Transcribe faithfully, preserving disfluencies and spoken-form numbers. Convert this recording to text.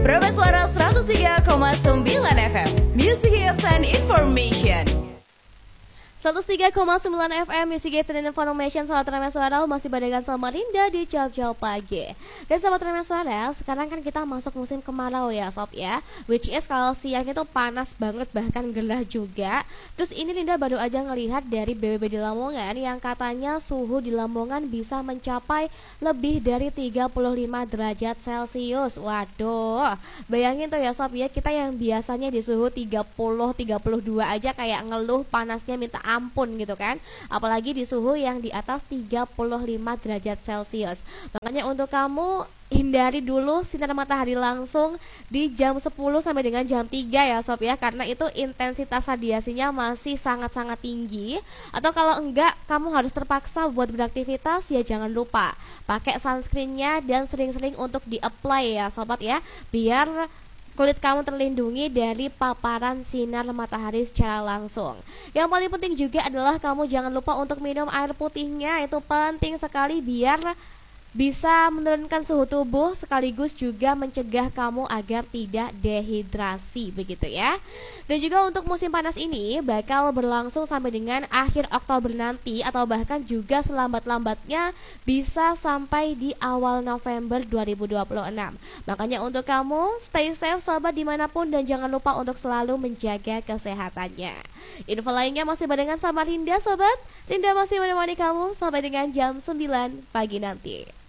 Prima Suara seratus tiga koma sembilan F M, Music Hits and Information. seratus tiga koma sembilan F M Music Hits and Information. Sahabat Prima Suara masih barengan sama Rinda di Jauh-Jauh Pagi. Dan sahabat Prima Suara, sekarang kan kita masuk musim kemarau ya sob ya, which is kalau siang itu panas banget, bahkan gerah juga. Terus ini Rinda baru aja ngelihat dari B B B di Lamongan yang katanya suhu di Lamongan bisa mencapai lebih dari tiga puluh lima derajat Celcius. Waduh, bayangin tuh ya sob ya, kita yang biasanya di suhu tiga puluh tiga puluh dua aja kayak ngeluh panasnya minta ampun gitu kan, apalagi di suhu yang di atas tiga puluh lima derajat Celcius. Makanya untuk kamu hindari dulu sinar matahari langsung di jam sepuluh sampai dengan jam tiga ya sob ya, karena itu intensitas radiasinya masih sangat-sangat tinggi. Atau kalau enggak kamu harus terpaksa buat beraktivitas, ya jangan lupa pakai sunscreennya dan sering-sering untuk di-apply ya sobat ya, biar kulit kamu terlindungi dari paparan sinar matahari secara langsung. Yang paling penting juga adalah kamu jangan lupa untuk minum air putihnya. Itu penting sekali biar bisa menurunkan suhu tubuh sekaligus juga mencegah kamu agar tidak dehidrasi begitu ya. Dan juga untuk musim panas ini bakal berlangsung sampai dengan akhir Oktober nanti, atau bahkan juga selambat-lambatnya bisa sampai di awal November dua ribu dua puluh enam. Makanya untuk kamu stay safe sobat dimanapun, dan jangan lupa untuk selalu menjaga kesehatannya. Info lainnya masih barengan sama Rinda sobat. Rinda masih menemani kamu sampai dengan jam sembilan pagi nanti.